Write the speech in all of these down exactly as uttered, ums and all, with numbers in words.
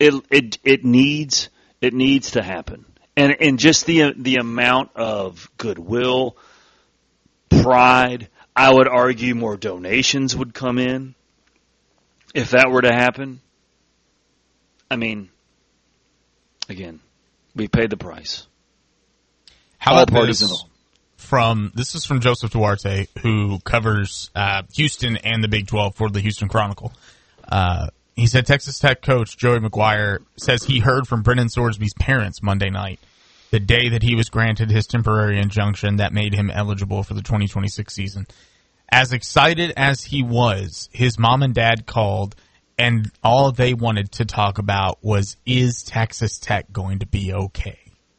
it it it needs it needs to happen, and and just the the amount of goodwill, pride. I would argue more donations would come in if that were to happen. I mean, again, we paid the price. How All about parties this involved. From this is from Joseph Duarte, who covers uh, Houston and the Big twelve for the Houston Chronicle. Uh, he said Texas Tech coach Joey McGuire says he heard from Brennan Sorsby's parents Monday night, the day that he was granted his temporary injunction that made him eligible for the twenty twenty-six season. As excited as he was, his mom and dad called, and all they wanted to talk about was, is Texas Tech going to be okay?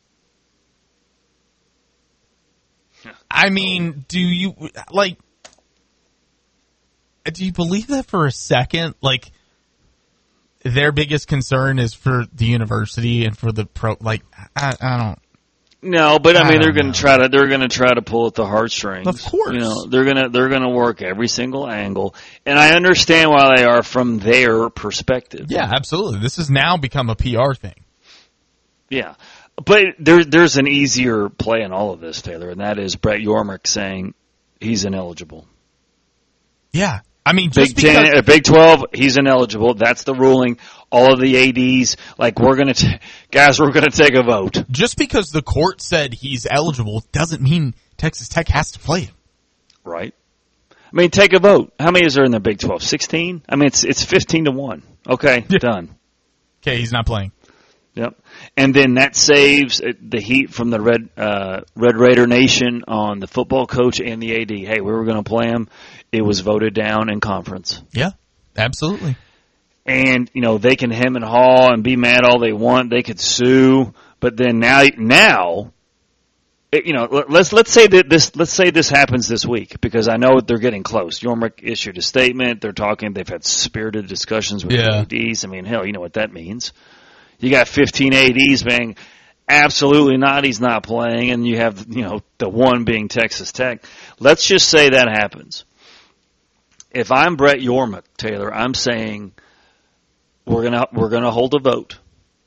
I mean, do you, like, do you believe that for a second? Like, their biggest concern is for the university and for the pro, like, I, I don't. No, but I, I mean, they're don't going know. to try to they're going to try to pull at the heartstrings. Of course. you know they're going to they're going to work every single angle, and I understand why they are from their perspective. Yeah, absolutely. This has now become a P R thing. Yeah, but there there's an easier play in all of this, Taylor, and that is Brett Yormark saying he's ineligible. Yeah, I mean, just Big because Ten, uh, Big twelve, he's ineligible. That's the ruling. All of the A Ds, like we're gonna, t- guys, we're gonna take a vote. just because the court said he's eligible doesn't mean Texas Tech has to play him. Right. I mean, take a vote. How many is there in the Big twelve? Sixteen. I mean, it's it's fifteen to one. Okay, Yeah. done. Okay, he's not playing. Yep. And then that saves the heat from the Red uh, Red Raider Nation on the football coach and the A D. Hey, we were going to play him. It was voted down in conference. Yeah, absolutely. And, you know, they can hem and haw and be mad all they want. They could sue. But then now, now, it, you know, let's let's say that this let's say this happens this week, because I know they're getting close. Yormark issued a statement. They're talking. They've had spirited discussions with Yeah. the A Ds. I mean, hell, you know what that means. You got fifteen A Ds being absolutely not. He's not playing, and you have, you know, the one being Texas Tech. Let's just say that happens. If I'm Brett Yormark, Taylor, I'm saying we're gonna we're gonna hold a vote,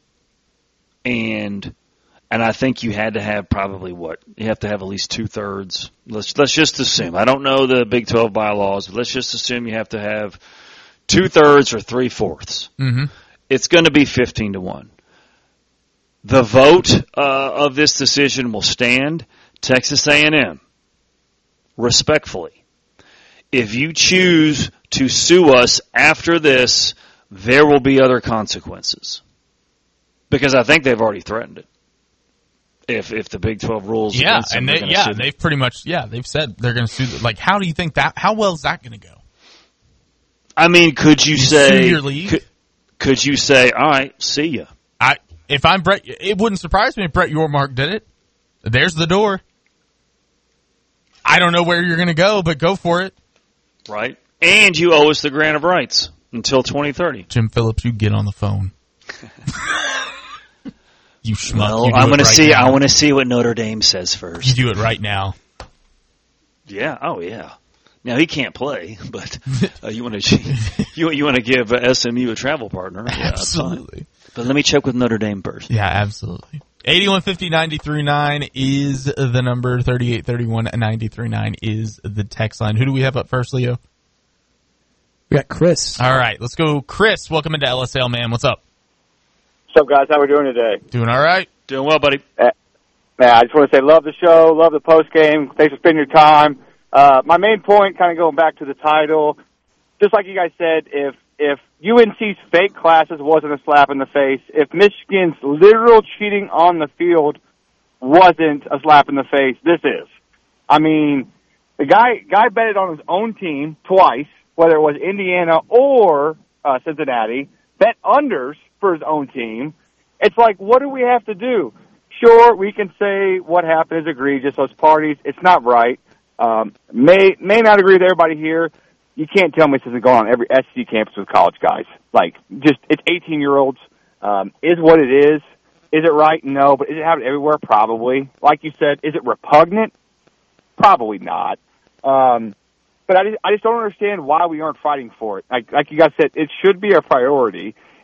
and and I think you had to have probably what you have to have at least two thirds. Let's let's just assume. I don't know the Big twelve bylaws, but let's just assume you have to have two thirds or three fourths. Mm-hmm. It's going to be fifteen to one. The vote uh, of this decision will stand. Texas A and M, respectfully, if you choose to sue us after this, there will be other consequences. Because I think they've already threatened it. If if the Big twelve rules, Yeah, against them, and they're they, gonna yeah, sue them. they've pretty much yeah they've said they're going to sue. The, like, how do you think that? How well is that going to go? I mean, could you, You say? sue your league? Could, could you say, all right, see ya? I if I'm Brett, it wouldn't surprise me if Brett Yormark did it. There's the door. I don't know where you're going to go, but go for it. Right? And you owe us the grant of rights until twenty thirty. Jim Phillips, you get on the phone. You schmuck. Well, you do I'm it going to right see. now. I want to see what Notre Dame says first. You do it right now. Yeah. Oh, yeah. Now he can't play, but uh, you want to you you want to give uh, S M U a travel partner? Yeah, that's fine. Absolutely. But let me check with Notre Dame first. Yeah, absolutely. eighty-one fifty, ninety-three nine is the number. thirty-eight thirty-one, ninety-three nine is the text line. Who do we have up first, Leo? We got Chris. All right, let's go. Chris, welcome into L S L, man. What's up? What's up, guys? How we doing today? Doing all right? Doing well, buddy. Uh, man, I just want to say love the show, love the post game. Thanks for spending your time. Uh, my main point, kind of going back to the title, just like you guys said, if if U N C's fake classes wasn't a slap in the face, if Michigan's literal cheating on the field wasn't a slap in the face, this is. I mean, the guy guy betted on his own team twice, whether it was Indiana or uh, Cincinnati, bet unders for his own team. It's like, what do we have to do? Sure, we can say what happened is egregious, those parties. It's not right. Um, may may not agree with everybody here. You can't tell me this isn't going on every S E C campus with college guys. Like, just, it's eighteen-year-olds. Um, is what it is. Is it right? No. But is it happening everywhere? Probably. Like you said, is it repugnant? Probably not. Um, but I just, I just don't understand why we aren't fighting for it. Like, like you guys said, it should be a priority.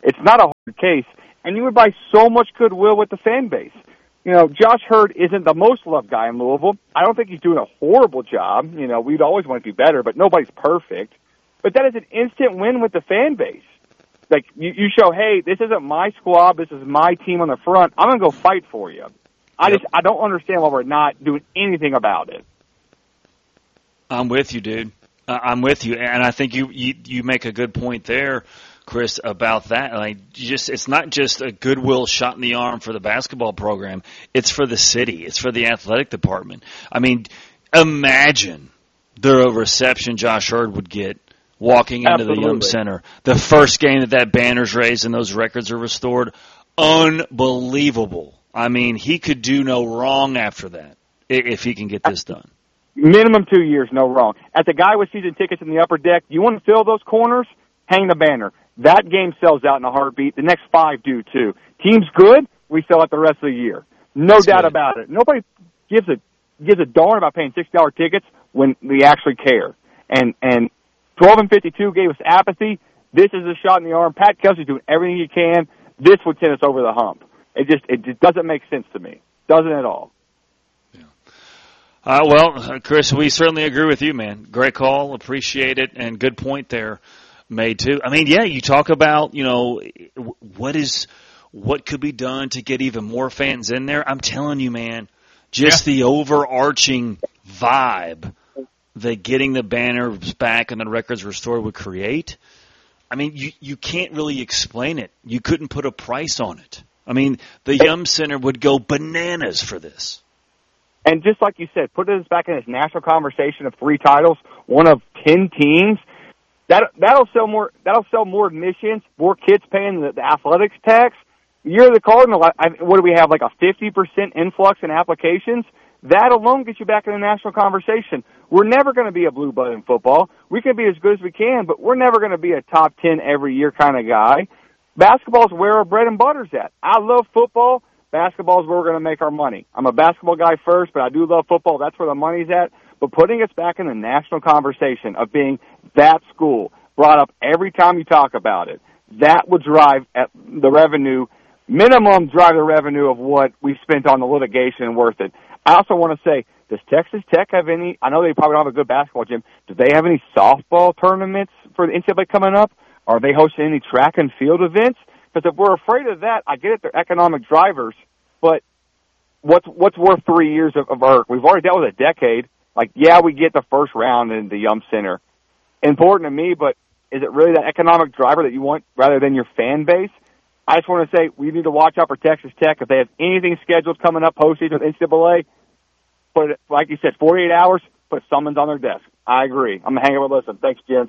It's not a hard case, and you would buy so much goodwill with the fan base. You know, Josh Hurd isn't the most loved guy in Louisville. I don't think he's doing a horrible job. You know, we'd always want to be better, but nobody's perfect. But that is an instant win with the fan base. Like, you, you show, hey, this isn't my squad, this is my team on the front. I'm going to go fight for you. I Yep. just, I don't understand why we're not doing anything about it. I'm with you, dude. Uh, I'm with you, and I think you, you you make a good point there, Chris, about that. Like, you just it's not just a goodwill shot in the arm for the basketball program; it's for the city, it's for the athletic department. I mean, imagine the reception Josh Hurd would get walking into Absolutely. the Yum Center, the first game that that banner's raised and those records are restored. Unbelievable! I mean, he could do no wrong after that if he can get this done. Minimum two years, no wrong. As a guy with season tickets in the upper deck, you want to fill those corners, hang the banner. That game sells out in a heartbeat. The next five do, too. Team's good, we sell out the rest of the year. No That's doubt good. about it. Nobody gives a gives a darn about paying sixty dollars tickets when we actually care. And and twelve and fifty-two gave us apathy. This is a shot in the arm. Pat Kelsey's doing everything he can. This would send us over the hump. It just it just doesn't make sense to me. Doesn't at all. Uh, well, uh, Chris, we certainly agree with you, man. Great call. Appreciate it. And good point there made, too. I mean, yeah, you talk about, you know, what is what could be done to get even more fans in there. I'm telling you, man, just Yeah. the overarching vibe that getting the banners back and the records restored would create. I mean, you, you can't really explain it. You couldn't put a price on it. I mean, the Yum Center would go bananas for this. And just like you said, put us back in this national conversation of three titles, one of ten teams. That that'll sell more. That'll sell more admissions, more kids paying the, the athletics tax. You're the Cardinal. I, I, what do we have? Like a fifty percent influx in applications. That alone gets you back in the national conversation. We're never going to be a blue blood in football. We can be as good as we can, but we're never going to be a top ten every year kind of guy. Basketball's where our bread and butter's at. I love football. Basketball is where we're going to make our money. I'm a basketball guy first, but I do love football. That's where the money's at. But putting us back in the national conversation of being that school brought up every time you talk about it, that would drive at the revenue, minimum drive the revenue of what we spent on the litigation and worth it. I also want to say, does Texas Tech have any, I know they probably don't have a good basketball gym, do they have any softball tournaments for the N C double A coming up? Are they hosting any track and field events? Because if we're afraid of that, I get it, they're economic drivers, but what's what's worth three years of, of I R C? We've already dealt with a decade. Like, yeah, we get the first round in the Yum Center. Important to me, but is it really that economic driver that you want rather than your fan base? I just want to say we need to watch out for Texas Tech. If they have anything scheduled coming up postseason with N C double A, put it, like you said, forty-eight hours, put summons on their desk. I agree. I'm going to hang up and listen. Thanks, gents.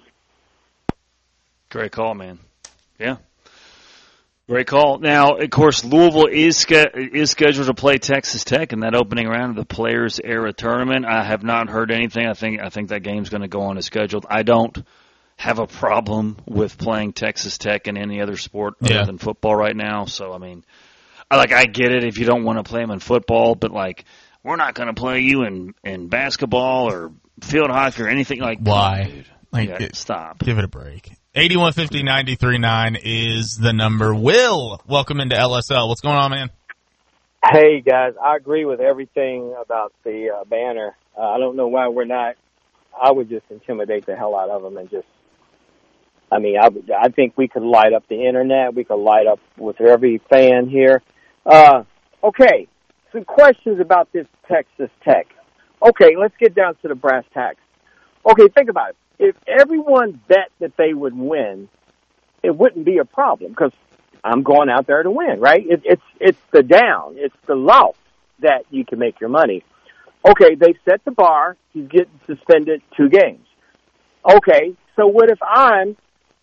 Great call, man. Yeah. Great call. Now, of course, Louisville is ske- is scheduled to play Texas Tech in that opening round of the Players Era Tournament. I have not heard anything. I think I think that game's going to go on as scheduled. I don't have a problem with playing Texas Tech in any other sport other Yeah. than football right now. So, I mean, I like I get it if you don't want to play them in football, but like we're not going to play you in, in basketball or field hockey or anything like that. Why? Dude. Like, Yeah, it- stop. Give it a break. eighty-one fifty, ninety-three nine is the number. Will, welcome into L S L. What's going on, man? Hey, guys, I agree with everything about the uh, banner. Uh, I don't know why we're not. I would just intimidate the hell out of them and just, I mean, I, would- I think we could light up the Internet. We could light up with every fan here. Uh, okay, some questions about this Texas Tech. Okay, let's get down to the brass tacks. Okay, think about it. If everyone bet that they would win, it wouldn't be a problem because I'm going out there to win, right? It, it's it's the down, it's the loss that you can make your money. Okay, they set the bar. He's getting suspended two games. Okay, so what if I'm,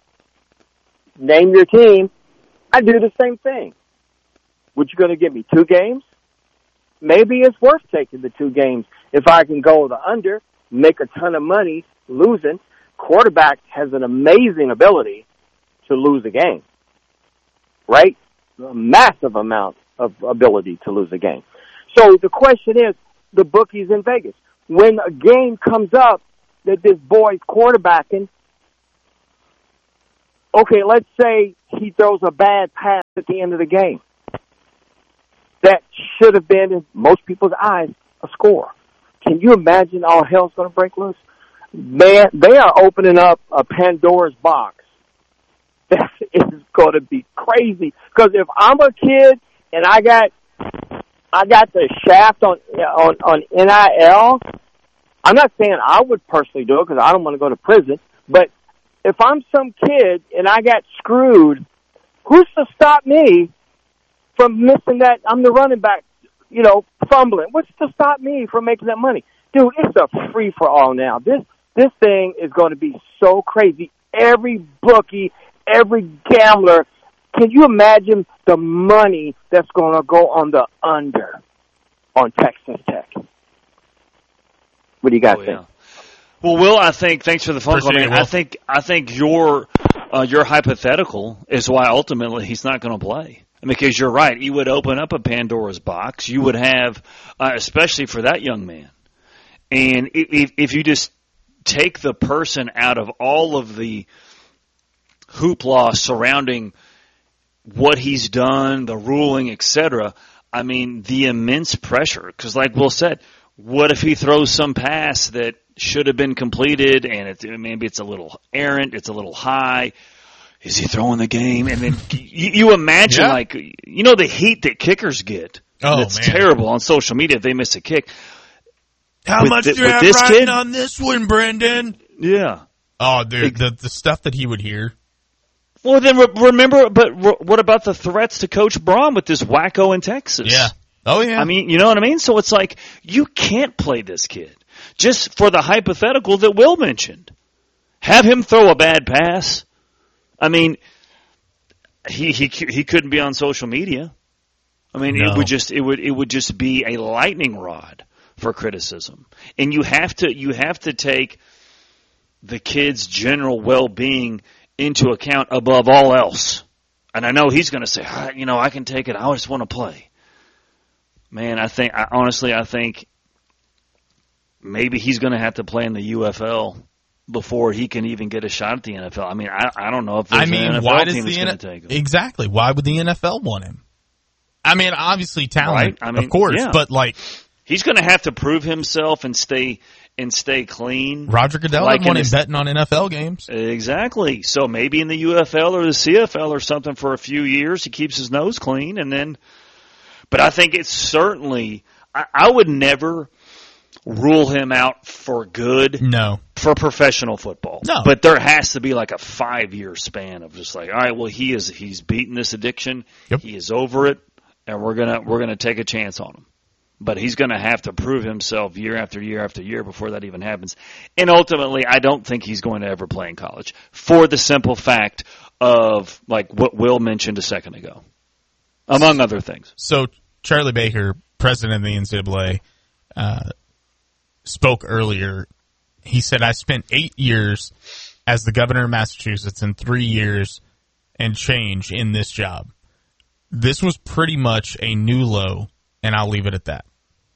name your team, I do the same thing. What you going to give me, two games? Maybe it's worth taking the two games if I can go the under, make a ton of money losing. Quarterback has an amazing ability to lose a game, right? A massive amount of ability to lose a game. So the question is, the bookies in Vegas, when a game comes up that this boy's quarterbacking, okay, let's say he throws a bad pass at the end of the game. That should have been, in most people's eyes, a score. Can you imagine all hell's going to break loose? Man, they are opening up a Pandora's box. That is going to be crazy. Because if I'm a kid and I got I got the shaft on on on N I L, I'm not saying I would personally do it because I don't want to go to prison. But if I'm some kid and I got screwed, who's to stop me from missing that? I'm the running back, you know, fumbling. What's to stop me from making that money? Dude, it's a free-for-all now. This this thing is going to be so crazy. Every bookie, every gambler, can you imagine the money that's going to go on the under on Texas Tech? What do you guys oh, think? Yeah. Well, Will, I think, thanks for the phone call. Appreciate I, mean, it, I think I think your uh, your hypothetical is why ultimately he's not going to play. Because you're right, you would open up a Pandora's box. You would have, uh, especially for that young man. And if, if you just take the person out of all of the hoopla surrounding what he's done, the ruling, et cetera, I mean, the immense pressure. Because like Will said, what if he throws some pass that should have been completed and it, maybe it's a little errant, it's a little high? Is he throwing the game? And then you, you imagine, yeah. like, you know, the heat that kickers get. Oh, It's man. terrible on social media if they miss a kick. How With much the- do you with have this riding kid? on this one, Brendan? Yeah. Oh, dude, the the stuff that he would hear. Well, then re- remember, but re- what about the threats to Coach Braun with this wacko in Texas? Yeah. Oh, yeah. I mean, you know what I mean? So it's like, you can't play this kid. Just for the hypothetical that Will mentioned. Have him throw a bad pass. I mean, he he he couldn't be on social media. I mean, No. it would just it would it would just be a lightning rod for criticism. And you have to you have to take the kid's general well-being into account above all else. And I know he's going to say, ah, you know, I can take it. I just want to play. Man, I think I, honestly, I think maybe he's going to have to play in the U F L before he can even get a shot at the N F L. I mean, I, I don't know if there's I mean, an N F L why does team the that's N- going to take him. exactly? Why would the N F L want him? I mean, obviously talent, Right? I mean, of course, yeah. but like He's going to have to prove himself and stay and stay clean. Roger Goodell Like didn't want in him his- betting on N F L games. Exactly. So maybe in the U F L or the C F L or something for a few years, he keeps his nose clean, and then. But I think it's certainly. I, I would never rule him out for good. No. For professional football. No. But there has to be like a five year span of just like, all right, well he is he's beaten this addiction. Yep. He is over it, and we're gonna we're gonna take a chance on him. But he's gonna have to prove himself year after year after year before that even happens. And ultimately I don't think he's going to ever play in college. For the simple fact of like what Will mentioned a second ago. Among other things. So Charlie Baker, president of the N C double A, uh, spoke earlier. He said, I spent eight years as the governor of Massachusetts and three years and change in this job. This was pretty much a new low, and I'll leave it at that.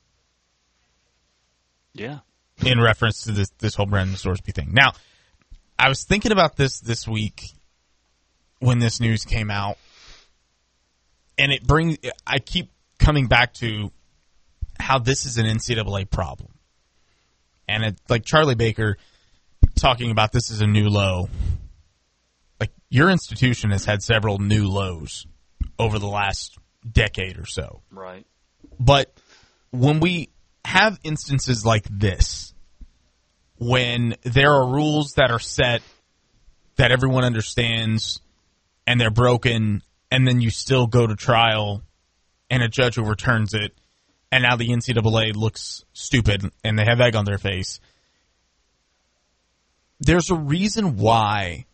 Yeah. In reference to this this whole Brendan Sorsby thing. Now, I was thinking about this this week when this news came out, and it brings. I keep coming back to how this is an N C double A problem. And it, like Charlie Baker talking about this is a new low. Like, your institution has had several new lows over the last decade or so. Right. But when we have instances like this, when there are rules that are set that everyone understands and they're broken, and then you still go to trial and a judge overturns it, and now the N C double A looks stupid and they have egg on their face. There's a reason why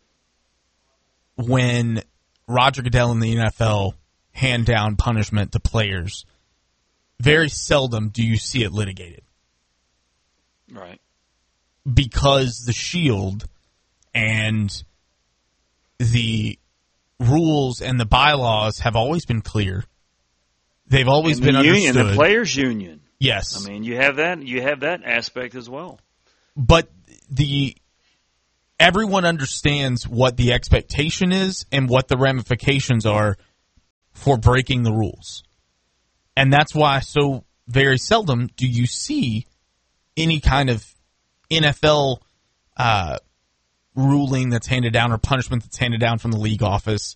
when Roger Goodell and the N F L hand down punishment to players, very seldom do you see it litigated. Right. Because the shield and the rules and the bylaws have always been clear. They've always And been the union, understood. the players' union. Yes. I mean, you have that. You have that aspect as well. But the everyone understands what the expectation is and what the ramifications are for breaking the rules. And that's why so very seldom do you see any kind of N F L uh, ruling that's handed down or punishment that's handed down from the league office,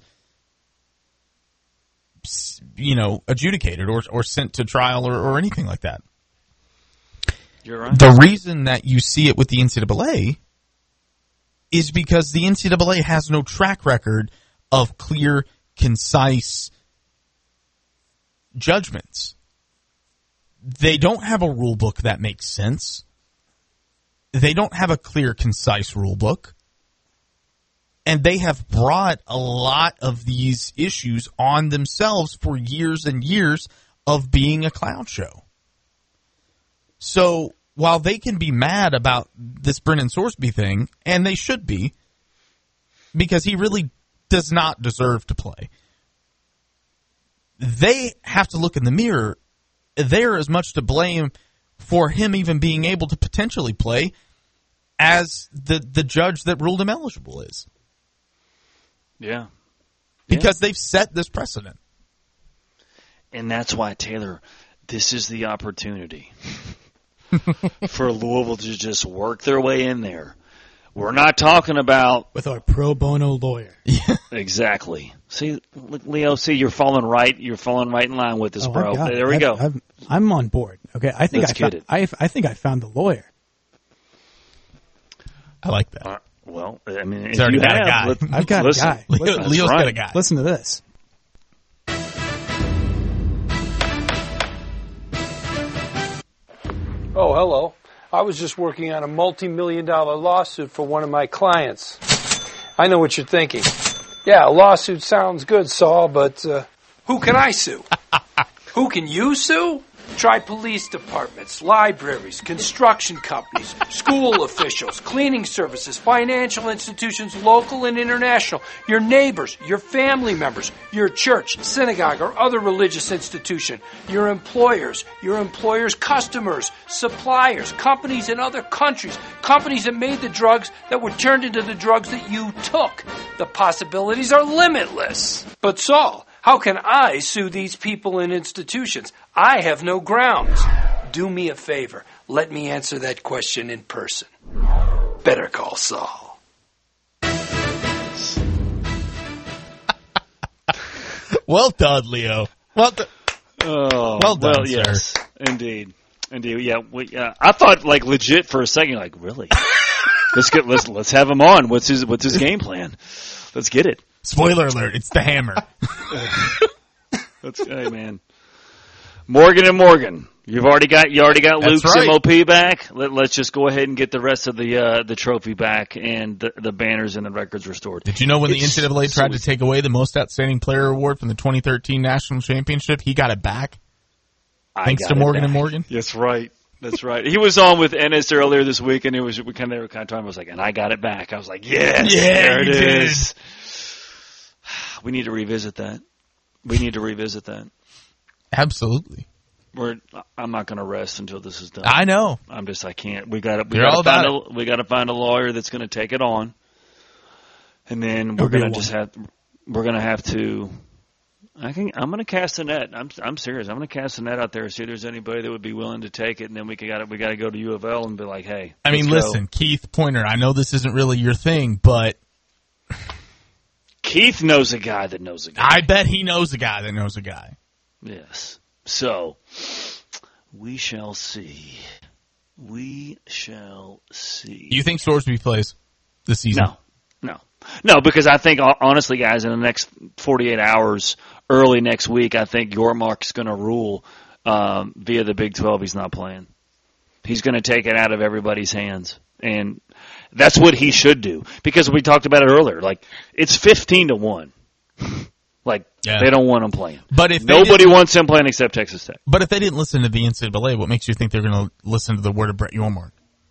you know, adjudicated or or sent to trial or, or anything like that. You're right. The reason that you see it with the N C double A is because the N C double A has no track record of clear, concise judgments. They don't have a rule book that makes sense. They don't have a clear, concise rule book. And they have brought a lot of these issues on themselves for years and years of being a clown show. So while they can be mad about this Brennan Sorsby thing, and they should be, because he really does not deserve to play, they have to look in the mirror. They're as much to blame for him even being able to potentially play as the, the judge that ruled him eligible is. Yeah. Because yeah. they've set this precedent. And that's why, Taylor, this is the opportunity for Louisville to just work their way in there. We're not talking about... With our pro bono lawyer. Exactly. See, Leo, see, you're falling right. You're falling right in line with this, oh, bro. There we I've, go. I've, I'm on board. Okay, I think Let's I get found, it. I, I think I found the lawyer. I like that. Uh, well, I mean, He's if already you got have, a guy. let, I've got listen, a guy. Leo, Listen, Leo's right. got a guy. listen to this. Oh, hello. I was just working on a multi-million dollar lawsuit for one of my clients. I know what you're thinking. Yeah, a lawsuit sounds good, Saul, but uh, who can I sue? Who can you sue? Try police departments, libraries, construction companies, school officials, cleaning services, financial institutions, local and international, your neighbors, your family members, your church, synagogue, or other religious institution, your employers, your employers' customers, suppliers, companies in other countries, companies that made the drugs that were turned into the drugs that you took. The possibilities are limitless. But Saul, how can I sue these people and institutions? I have no grounds. Do me a favor. Let me answer that question in person. Better call Saul. Well done, Leo. Well done. Oh, Well done, well, yes, sir. indeed, indeed. Yeah, we, uh, I thought like legit for a second. Like, really? let's get let's let's have him on. What's his what's his game plan? Let's get it. Spoiler alert, it's the hammer. Let's, hey man, Morgan and Morgan. You've already got you already got That's Luke's right. M O P back. Let, let's just go ahead and get the rest of the uh, the trophy back and the, the banners and the records restored. Did you know when the It's N C double A tried so to take away the Most Outstanding Player Award from the twenty thirteen National Championship, he got it back? I Thanks got to it Morgan back. and Morgan? That's right. That's right. He was on with Ennis earlier this week, and it was we kind of they were kind of talking. I was like, and I got it back. I was like, yes, Yeah, there it you did. is. We need to revisit that. We need to revisit that. Absolutely. We're. I'm not going to rest until this is done. I know. I'm just. I can't. We got to. We You're got all to find about a. We got to find a lawyer that's going to take it on, and then we're There'll be going to one. just have. We're going to have to. I can. I'm going to cast a net. I'm. I'm serious. I'm going to cast a net out there. See if there's anybody that would be willing to take it, and then we got. to We got to go to U of L and be like, hey. I mean, let's go. listen, Keith Pointer, I know this isn't really your thing, but Keith knows a guy that knows a guy. I bet he knows a guy that knows a guy. Yes. So, we shall see. We shall see. Do you think Sorsby plays this season? No. No. No, because I think, honestly, guys, in the next forty-eight hours, early next week, I think Yormark's going to rule um, via the Big twelve he's not playing. He's going to take it out of everybody's hands. And that's what he should do. Because we talked about it earlier. Like, it's fifteen to one. Like, Yeah. they don't want him playing. But if they Nobody didn't- wants him playing except Texas Tech. But if they didn't listen to the N C double A, what makes you think they're going to listen to the word of Brett Yormark?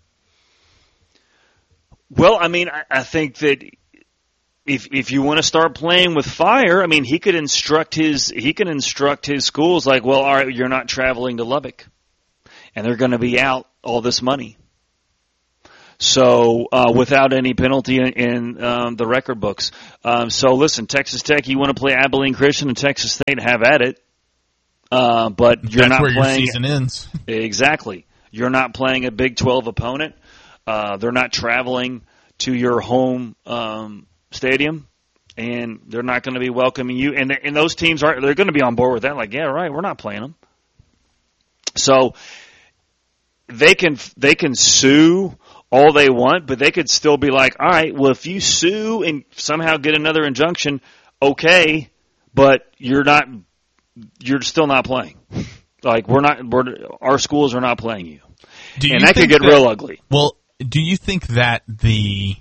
Well, I mean, I, I think that if if you want to start playing with fire, I mean, he could instruct his he can instruct his schools like, well, all right, you're not traveling to Lubbock, and they're going to be out all this money. So uh, without any penalty in, in um, the record books. Um, so listen, Texas Tech, you want to play Abilene Christian and Texas State, have at it. Uh, but you're That's not where playing. Your season ends. Exactly. You're not playing a Big twelve opponent. Uh, they're not traveling to your home um, stadium, and they're not going to be welcoming you. And and those teams are they're going to be on board with that. Like, yeah, right, we're not playing them. So they can they can sue all they want, but they could still be like, all right, well, if you sue and somehow get another injunction, okay, but you're not, you're still not playing. Like we're not, we're, our schools are not playing you, do and you that could get that, real ugly. Well, do you think that the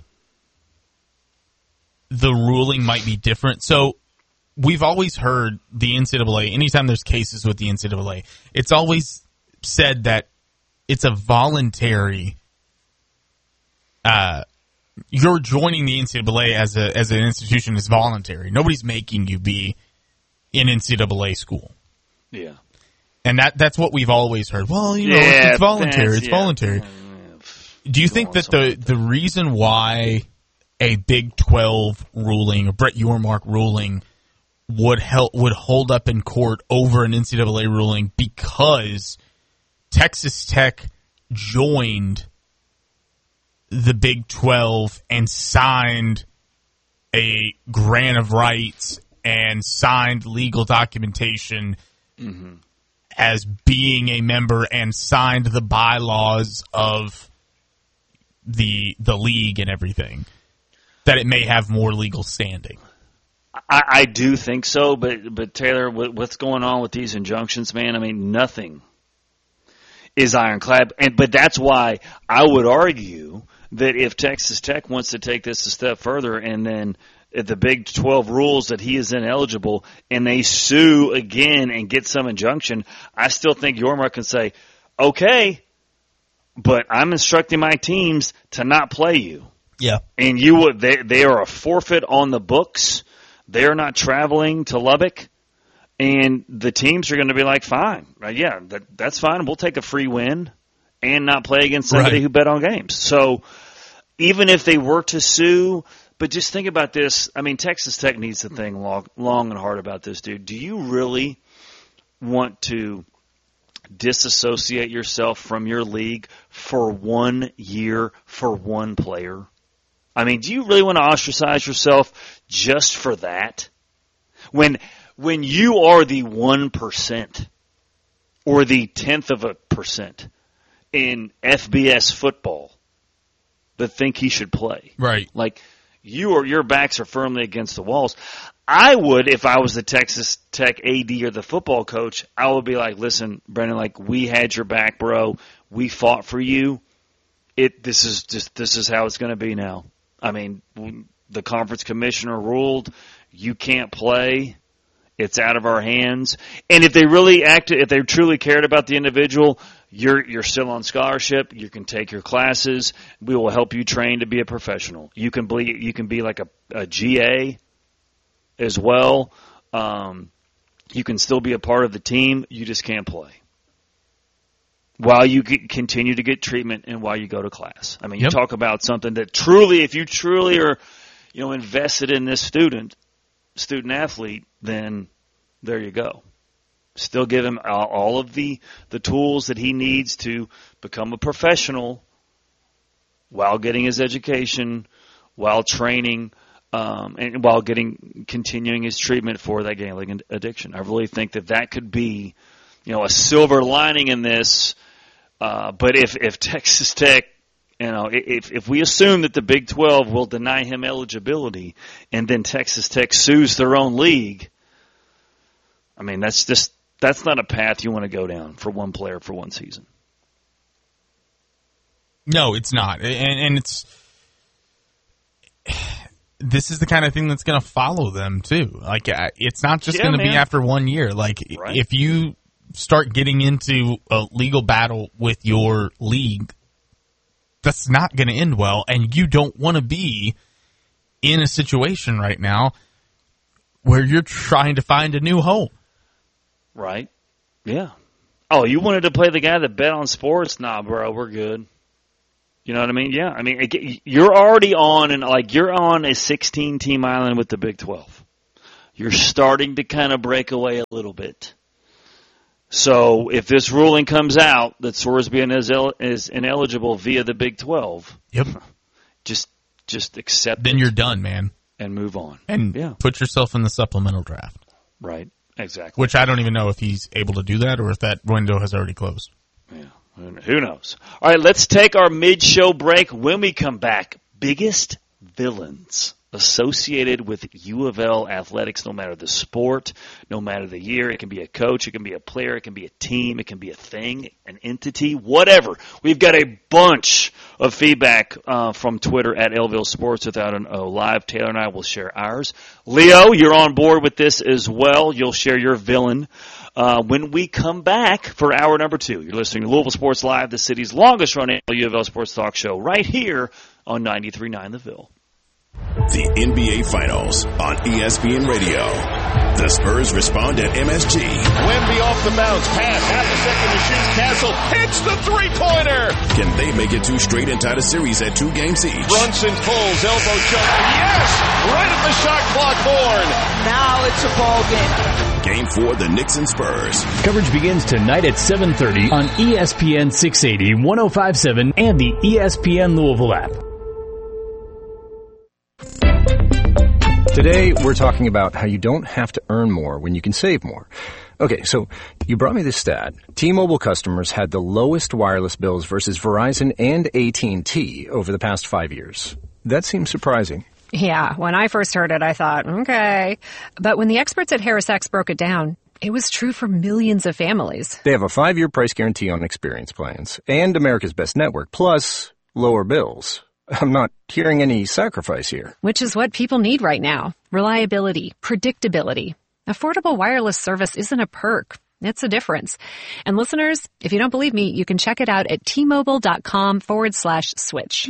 the ruling might be different? So we've always heard the N C double A, anytime there's cases with the N C double A, it's always said that it's a voluntary. Uh, you're joining the N C double A as a as an institution is voluntary. Nobody's making you be in N C double A school. Yeah, and that that's what we've always heard. Well, you know, yeah, it's voluntary. It's yeah. voluntary. Do you think that the the reason why a Big twelve ruling, a Brett Yormark ruling, would help would hold up in court over an N C double A ruling because Texas Tech joined the Big twelve and signed a grant of rights and signed legal documentation mm-hmm. as being a member and signed the bylaws of the the league and everything, that it may have more legal standing? I, I do think so, but but Taylor, what's going on with these injunctions, man? I mean, nothing is ironclad, and but that's why I would argue that if Texas Tech wants to take this a step further, and then if the Big twelve rules that he is ineligible, and they sue again and get some injunction, I still think Yormark can say, okay, but I'm instructing my teams to not play you. Yeah. And you would they they are a forfeit on the books. They are not traveling to Lubbock. And the teams are going to be like, fine, right, yeah, that, that's fine. We'll take a free win and not play against somebody right. who bet on games. So even if they were to sue, but just think about this. I mean, Texas Tech needs to think long, long and hard about this, dude. Do you really want to disassociate yourself from your league for one year for one player? I mean, do you really want to ostracize yourself just for that? When when you are the one percent or the tenth of a percent in F B S football that think he should play. Right. Like, you or your backs are firmly against the walls. I would, if I was the Texas Tech A D or the football coach, I would be like, listen, Brendan, like, we had your back, bro. We fought for you. It this is just this is how it's going to be now. I mean, the conference commissioner ruled you can't play. It's out of our hands. And if they really acted, if they truly cared about the individual, you're you're still on scholarship. You can take your classes. We will help you train to be a professional. You can be you can be like a, a G A as well. Um, you can still be a part of the team. You just can't play while you get, continue to get treatment and while you go to class. I mean, you yep. talk about something that truly, if you truly are, you know, invested in this student, student athlete, then there you go. Still give him all of the, the tools that he needs to become a professional while getting his education, while training, um, and while getting continuing his treatment for that gambling addiction. I really think that that could be, you know, a silver lining in this. Uh, but if, if Texas Tech, you know, if if we assume that the Big twelve will deny him eligibility, and then Texas Tech sues their own league, I mean, that's just that's not a path you want to go down for one player for one season. No, it's not, and and it's this is the kind of thing that's going to follow them too. Like, it's not just yeah, going to be man. after one year. Like, right. if you start getting into a legal battle with your league, that's not going to end well, and you don't want to be in a situation right now where you're trying to find a new home. Right. Yeah. Oh, you wanted to play the guy that bet on sports? Nah, bro, we're good. You know what I mean? Yeah. I mean, it, you're already on and like you're on a sixteen team island with the Big twelve. You're starting to kind of break away a little bit. So if this ruling comes out that Sorsby is, el- is ineligible via the Big twelve, yep, just just accept then it you're done, man, and move on. And yeah. put yourself in the supplemental draft. Right. Exactly. Which I don't even know if he's able to do that or if that window has already closed. Yeah. Who knows? All right, let's take our mid-show break. When we come back, biggest villains associated with U of L athletics, no matter the sport, no matter the year. It can be a coach, it can be a player, it can be a team, it can be a thing, an entity, whatever. We've got a bunch of feedback uh, from Twitter at Elville Sports Without an O Live. Taylor and I will share ours. Leo, you're on board with this as well. You'll share your villain uh, when we come back for hour number two. You're listening to Louisville Sports Live, the city's longest-running U of L sports talk show, right here on ninety-three point nine The Ville. The N B A Finals on E S P N Radio. The Spurs respond at M S G. Wemby off the bounce. Pass. Half a second to shoot. Castle hits the three-pointer. Can they make it two straight and tie the series at two games each? Brunson pulls. Elbow jumper. Yes! Right at the shot clock board. Now it's a ball game. Game four, the Knicks and Spurs. Coverage begins tonight at seven thirty on E S P N six eighty, one oh five point seven, and the E S P N Louisville app. Today, we're talking about how you don't have to earn more when you can save more. Okay, so you brought me this stat. T-Mobile customers had the lowest wireless bills versus Verizon and A T and T over the past five years. That seems surprising. Yeah, when I first heard it, I thought, okay. But when the experts at HarrisX broke it down, it was true for millions of families. They have a five-year price guarantee on experience plans and America's Best Network, plus lower bills. I'm not hearing any sacrifice here. Which is what people need right now. Reliability, predictability. Affordable wireless service isn't a perk. It's a difference. And listeners, if you don't believe me, you can check it out at T-Mobile.com forward slash switch.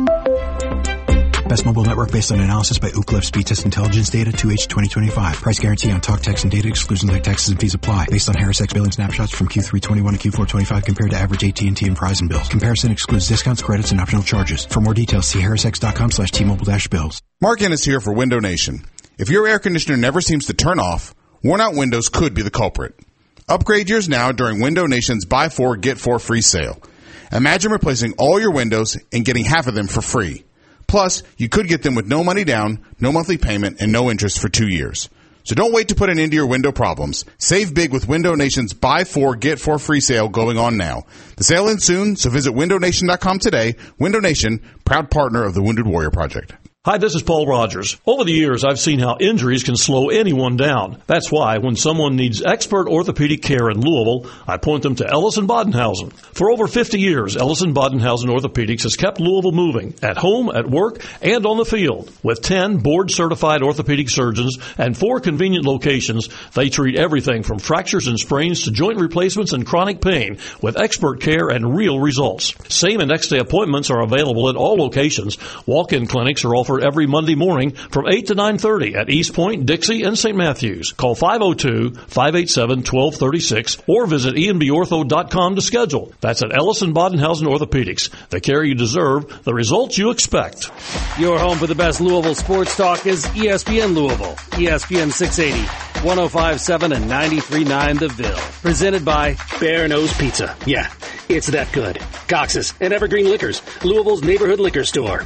Best mobile network based on analysis by Ookla Speed Test Intelligence Data two H twenty twenty-five. Price guarantee on talk, text, and data exclusions like taxes and fees apply. Based on HarrisX billing snapshots from Q three twenty-one to Q four twenty-five compared to average A T and T and Verizon bills. Comparison excludes discounts, credits, and optional charges. For more details, see HarrisX.com slash T-Mobile dash bills. Mark Ennis here for Window Nation. If your air conditioner never seems to turn off, worn-out windows could be the culprit. Upgrade yours now during Window Nation's Buy Four, Get Four free sale. Imagine replacing all your windows and getting half of them for free. Plus, you could get them with no money down, no monthly payment, and no interest for two years. So don't wait to put an end to your window problems. Save big with Window Nation's Buy Four, Get Four free sale going on now. The sale ends soon, so visit window nation dot com today. Window Nation, proud partner of the Wounded Warrior Project. Hi, this is Paul Rogers. Over the years, I've seen how injuries can slow anyone down. That's why when someone needs expert orthopedic care in Louisville, I point them to Ellison Bodenhausen. For over fifty years, Ellison Bodenhausen Orthopedics has kept Louisville moving, at home, at work, and on the field. With ten board-certified orthopedic surgeons and four convenient locations, they treat everything from fractures and sprains to joint replacements and chronic pain with expert care and real results. Same and next-day appointments are available at all locations. Walk-in clinics are offered every Monday morning from eight to nine thirty at East Point, Dixie, and Saint Matthews. Call five oh two, five eight seven, one two three six or visit E N B ortho dot com to schedule. That's at Ellison Bodenhausen Orthopedics. The care you deserve, the results you expect. Your home for the best Louisville sports talk is E S P N Louisville. E S P N six eighty, one oh five point seven and ninety-three point nine The Ville. Presented by Bear Nose Pizza. Yeah, it's that good. Cox's and Evergreen Liquors, Louisville's neighborhood liquor store.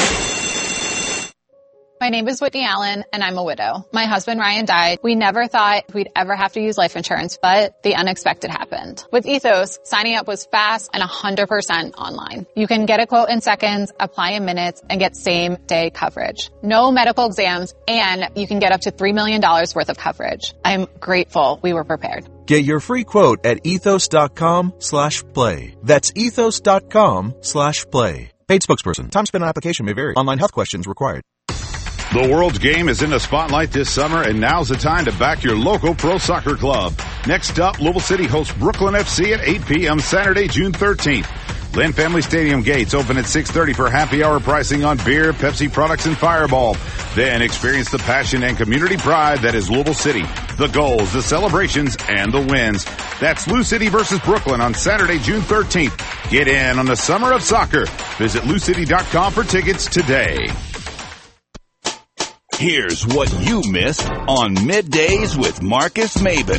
My name is Whitney Allen, and I'm a widow. My husband, Ryan, died. We never thought we'd ever have to use life insurance, but the unexpected happened. With Ethos, signing up was fast and one hundred percent online. You can get a quote in seconds, apply in minutes, and get same-day coverage. No medical exams, and you can get up to three million dollars worth of coverage. I'm grateful we were prepared. Get your free quote at ethos.com slash play. That's ethos.com slash play. Paid spokesperson. Time spent on application may vary. Online health questions required. The World's Game is in the spotlight this summer, and now's the time to back your local pro soccer club. Next up, Louisville City hosts Brooklyn F C at eight p.m. Saturday, June thirteenth. Lynn Family Stadium gates open at six thirty for happy hour pricing on beer, Pepsi products, and Fireball. Then experience the passion and community pride that is Louisville City. The goals, the celebrations, and the wins. That's Lou City versus Brooklyn on Saturday, June thirteenth. Get in on the summer of soccer. Visit lou city dot com for tickets today. Here's what you missed on Middays with Marcus Maben.